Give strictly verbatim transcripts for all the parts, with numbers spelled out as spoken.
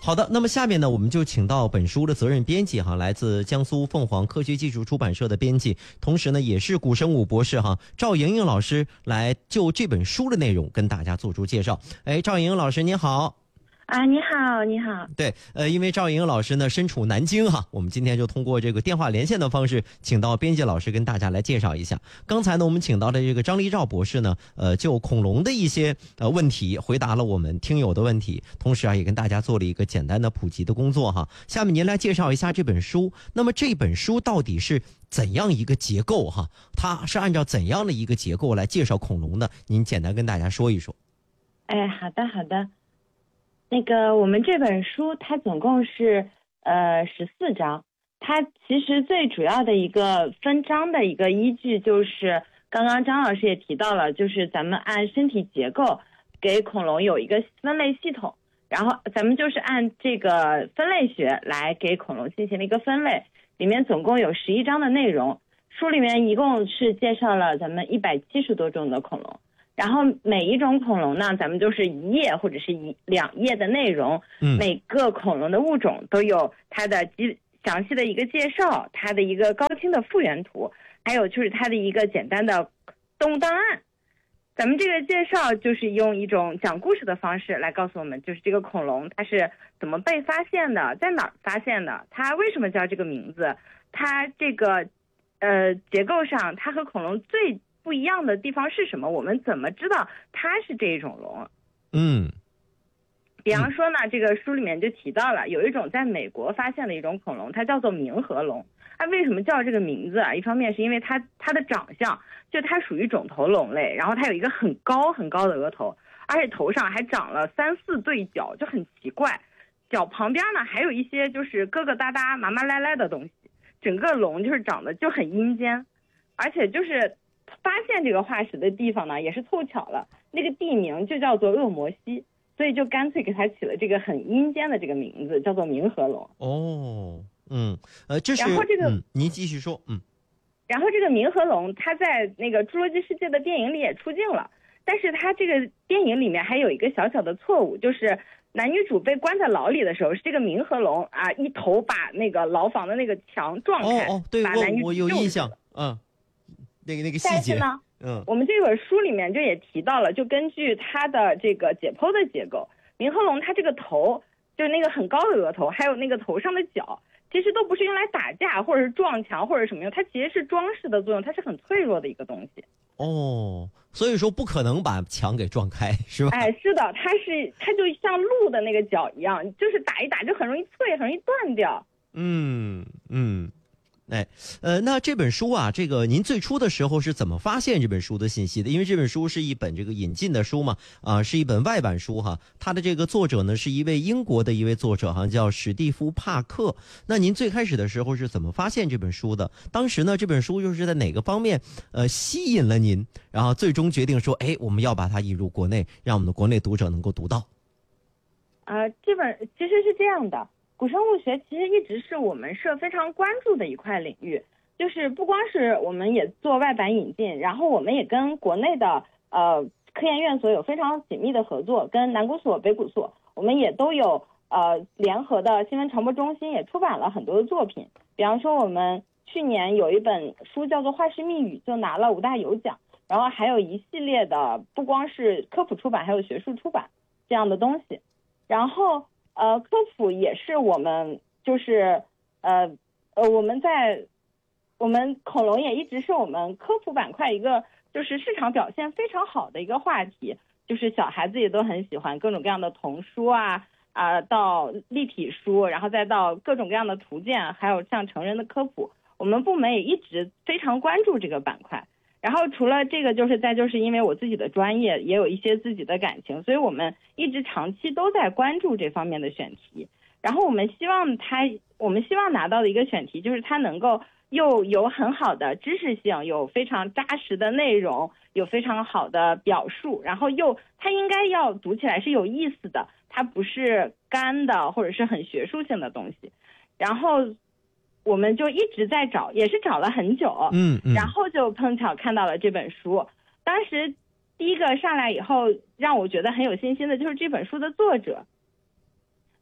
好的，那么下面呢，我们就请到本书的责任编辑哈，来自江苏凤凰科学技术出版社的编辑，同时呢也是古生物博士哈，赵莹莹老师来就这本书的内容跟大家做出介绍。哎，赵莹莹老师您好。 啊，你好，你好。 对，呃，因为赵莹莹老师呢身处南京哈，我们今天就通过这个电话连线的方式，请到编辑老师跟大家来介绍一下。刚才呢，我们请到的这个张立兆博士呢，呃，就恐龙的一些呃问题回答了我们听友的问题，同时啊，也跟大家做了一个简单的普及的工作哈。下面您来介绍一下这本书。那么这本书到底是怎样一个结构哈？它是按照怎样的一个结构来介绍恐龙的？您简单跟大家说一说。 哎，好的，好的。那个我们这本书它总共是呃十四章，它其实最主要的一个分章的一个依据就是刚刚张老师也提到了，就是咱们按身体结构给恐龙有一个分类系统，然后咱们就是按这个分类学来给恐龙进行了一个分类，里面总共有十一章的内容，书里面一共是介绍了咱们一百七十多种的恐龙。然后每一种恐龙呢，咱们就是一页或者是一两页的内容，嗯，每个恐龙的物种都有它的基详细的一个介绍，它的一个高清的复原图，还有就是它的一个简单的动物档案。咱们这个介绍就是用一种讲故事的方式来告诉我们，就是这个恐龙它是怎么被发现的，在哪儿发现的，它为什么叫这个名字，它这个呃结构上它和恐龙最不一样的地方是什么？我们怎么知道它是这一种龙？ 嗯， 比方说呢，这个书里面就提到了有一种在美国发现的一种恐龙，它叫做冥河龙。它为什么叫这个名字啊？一方面是因为它它的长相，就它属于肿头龙类，然后它有一个很高很高的额头，而且头上还长了三四对角，就很奇怪。脚旁边呢还有一些就是疙疙瘩瘩、麻麻赖赖的东西，整个龙就是长得就很阴间，而且就是发现这个化石的地方呢，也是凑巧了，那个地名就叫做恶魔溪，所以就干脆给它起了这个很阴间的这个名字，叫做冥河龙。 哦，嗯，呃，这是， 然后这个， 嗯，您继续说，嗯。 然后这个冥河龙，它在那个《侏罗纪世界》的电影里也出镜了，但是它这个电影里面还有一个小小的错误，就是男女主被关在牢里的时候，是这个冥河龙啊一头把那个牢房的那个墙撞开， 哦哦，对， 把男女主我我有印象，嗯。那个那个细节， 但是呢， 嗯， 我们这本书里面就也提到了，就根据它的这个解剖的结构，冥河龙它这个头，就是那个很高的额头，还有那个头上的角，其实都不是用来打架或者是撞墙或者什么用，它其实是装饰的作用，它是很脆弱的一个东西。 哦，所以说不可能把墙给撞开，是吧？ 哎，是的，它是它就像鹿的那个角一样，就是打一打就很容易脆，很容易断掉。 嗯嗯。哎，呃，那这本书啊，这个您最初的时候是怎么发现这本书的信息的？因为这本书是一本这个引进的书嘛，啊，是一本外版书哈。它的这个作者呢是一位英国的一位作者，好像叫史蒂夫·帕克。那您最开始的时候是怎么发现这本书的？当时呢，这本书又是在哪个方面呃吸引了您，然后最终决定说，哎，我们要把它引入国内，让我们的国内读者能够读到。 呃，这本其实是这样的。古生物学其实一直是我们社非常关注的一块领域，就是不光是我们也做外版引进，然后我们也跟国内的呃科研院所有非常紧密的合作，跟南古所、北古所，我们也都有呃联合的新闻传播中心也出版了很多的作品。比方说我们去年有一本书叫做《化石密语》，就拿了五大有奖，然后还有一系列的不光是科普出版，还有学术出版这样的东西，然后。呃，科普也是我们就是呃呃我们在我们恐龙也一直是我们科普板块一个就是市场表现非常好的一个话题，就是小孩子也都很喜欢各种各样的童书啊啊、呃、到立体书，然后再到各种各样的图鉴，还有像成人的科普，我们部门也一直非常关注这个板块。然后除了这个，就是再就是因为我自己的专业也有一些自己的感情，所以我们一直长期都在关注这方面的选题。然后我们希望它，我们希望拿到的一个选题就是它能够又有很好的知识性，有非常扎实的内容，有非常好的表述，然后又它应该要读起来是有意思的，它不是干的或者是很学术性的东西。然后我们就一直在找，也是找了很久， 嗯嗯， 然后就碰巧看到了这本书。当时第一个上来以后让我觉得很有信心的就是这本书的作者，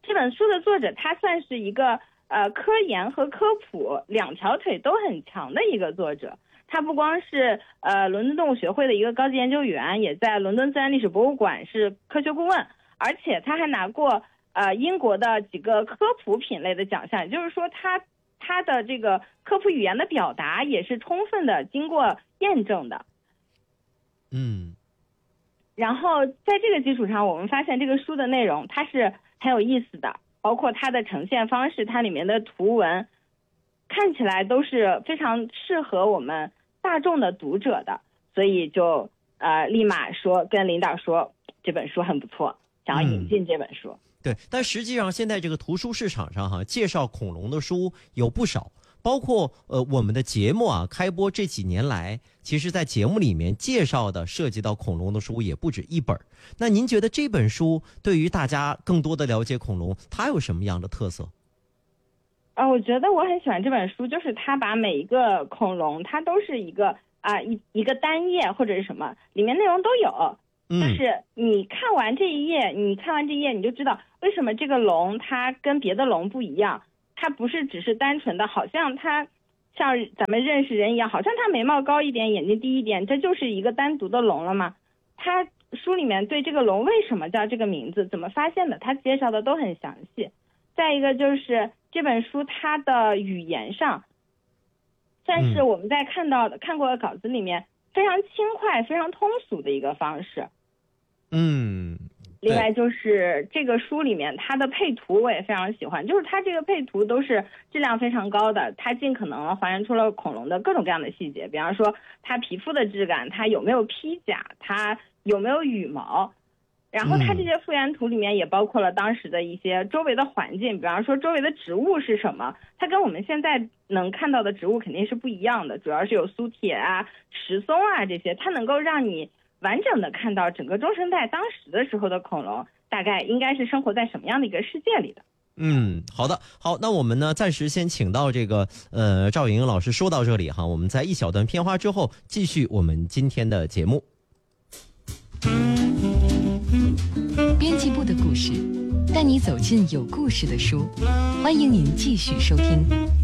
这本书的作者他算是一个呃科研和科普两条腿都很强的一个作者。他不光是呃伦敦动物学会的一个高级研究员，也在伦敦自然历史博物馆是科学顾问，而且他还拿过呃英国的几个科普品类的奖项，也就是说他他的这个科普语言的表达也是充分的经过验证的。 嗯， 然后在这个基础上，我们发现这个书的内容它是很有意思的，包括它的呈现方式，它里面的图文看起来都是非常适合我们大众的读者的，所以就呃立马说跟领导说这本书很不错，想要引进这本书。 嗯，对，但实际上现在这个图书市场上哈，介绍恐龙的书有不少，包括呃我们的节目啊，开播这几年来，其实在节目里面介绍的涉及到恐龙的书也不止一本。那您觉得这本书对于大家更多的了解恐龙，它有什么样的特色？ 呃，我觉得我很喜欢这本书，就是它把每一个恐龙，它都是一个啊、呃、一一个单页或者是什么，里面内容都有。 嗯， 就是你看完这一页，你看完这一页，你就知道为什么这个龙它跟别的龙不一样。它不是只是单纯的，好像它像咱们认识人一样，好像它眉毛高一点，眼睛低一点，这就是一个单独的龙了吗？它书里面对这个龙为什么叫这个名字，怎么发现的，它介绍的都很详细。再一个就是这本书它的语言上，算是我们在看到的、嗯、看过的稿子里面非常轻快、非常通俗的一个方式。 嗯。 另外就是这个书里面它的配图我也非常喜欢，就是它这个配图都是质量非常高的，它尽可能还原出了恐龙的各种各样的细节，比方说它皮肤的质感，它有没有披甲，它有没有羽毛，然后它这些复原图里面也包括了当时的一些周围的环境，比方说周围的植物是什么，它跟我们现在能看到的植物肯定是不一样的，主要是有苏铁啊、石松啊这些，它能够让你完整的看到整个中生代当时的时候的恐龙大概应该是生活在什么样的一个世界里的。 嗯，好的，好，那我们呢暂时先请到这个呃赵莹莹老师说到这里哈，我们在一小段片花之后继续我们今天的节目。 编辑部的故事，带你走进有故事的书，欢迎您继续收听。